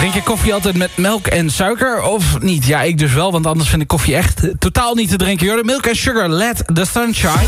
Drink je koffie altijd met melk en suiker of niet? Ja, ik dus wel, want anders vind ik koffie echt totaal niet te drinken. Jordan, Milk and Sugar, Let the Sunshine.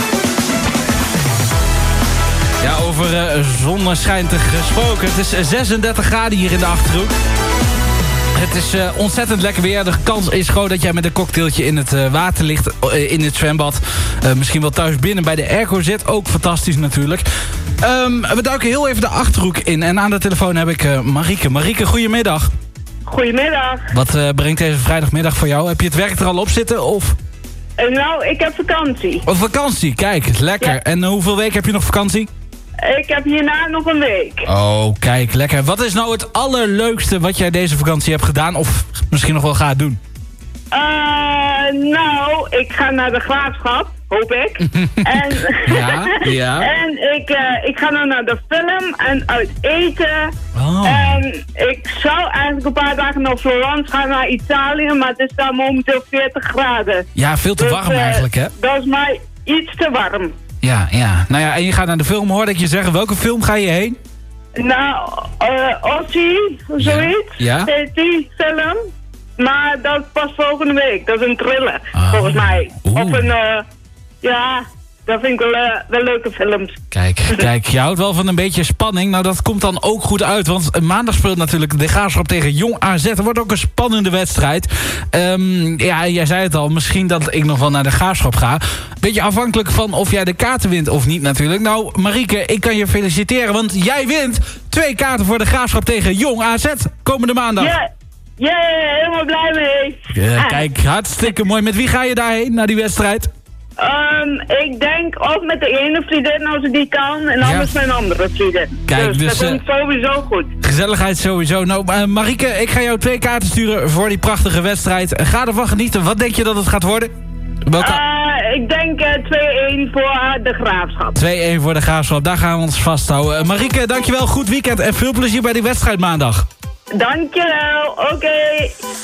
Ja, over zonneschijn gesproken. Het is 36 graden hier in de Achterhoek. Het is ontzettend lekker weer. De kans is groot dat jij met een cocktailtje in het water ligt. In het zwembad. Misschien wel thuis binnen bij de airco zit. Ook fantastisch natuurlijk. We duiken heel even de Achterhoek in. En aan de telefoon heb ik Marieke. Marieke, goedemiddag. Goedemiddag. Wat brengt deze vrijdagmiddag voor jou? Heb je het werk er al op zitten? Of? Nou, ik heb vakantie. Oh, vakantie, kijk, lekker. Ja. En hoeveel weken heb je nog vakantie? Ik heb hierna nog een week. Oh, kijk, lekker. Wat is nou het allerleukste wat jij deze vakantie hebt gedaan? Of misschien nog wel gaat doen? Nou, ik ga naar de Graafschap, hoop ik. En, ja. En ik ga dan naar de film en uit eten. Oh. En ik zou eigenlijk een paar dagen naar Florence gaan, naar Italië. Maar het is daar momenteel 40 graden. Ja, veel te warm eigenlijk, hè? Dat is mij iets te warm. Ja. Nou ja, en je gaat naar de film, hoorde ik je zeggen. Welke film ga je heen? Nou, Ossie, zoiets. Ja? Heet die film. Maar dat pas volgende week. Dat is een thriller, volgens mij. Oeh. Of een, dat vind ik wel leuke films. Kijk, je houdt wel van een beetje spanning. Nou, dat komt dan ook goed uit. Want maandag speelt natuurlijk de Graafschap tegen Jong AZ. Er wordt ook een spannende wedstrijd. Ja, jij zei het al. Misschien dat ik nog wel naar de Graafschap ga. Beetje afhankelijk van of jij de kaarten wint of niet natuurlijk. Nou, Marieke, ik kan je feliciteren. Want jij wint 2 kaarten voor de Graafschap tegen Jong AZ. Komende maandag. Ja, helemaal blij mee. Kijk, hartstikke mooi. Met wie ga je daarheen, naar die wedstrijd? Ik denk of met de ene vriendin als ik die kan en anders met een andere vriendin. Kijk, dus dat komt sowieso goed. Gezelligheid sowieso. Nou, Marieke, ik ga jou 2 kaarten sturen voor die prachtige wedstrijd. Ga ervan genieten. Wat denk je dat het gaat worden? Ik denk 2-1 voor de Graafschap. 2-1 voor de Graafschap. Daar gaan we ons vasthouden. Marieke, dankjewel. Goed weekend en veel plezier bij die wedstrijd maandag. Dankjewel. Oké.